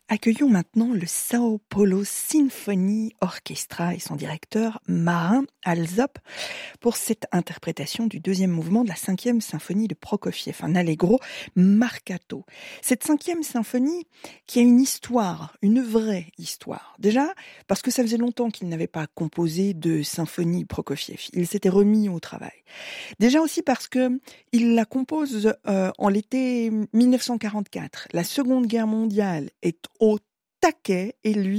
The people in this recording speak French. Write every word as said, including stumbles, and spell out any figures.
Accueillons maintenant le Sao Paulo Symphony Orchestra et son directeur Marin Alsop pour cette interprétation du deuxième mouvement de la cinquième symphonie de Prokofiev, un allegro marcato. Cette cinquième symphonie qui a une histoire, une vraie histoire. Déjà, parce que ça faisait longtemps qu'il n'avait pas composé de symphonie Prokofiev. Il s'était remis au travail. Déjà aussi parce que il la compose euh, en l'été mille neuf cent quarante-quatre. La Seconde Guerre mondiale est au taquet et lui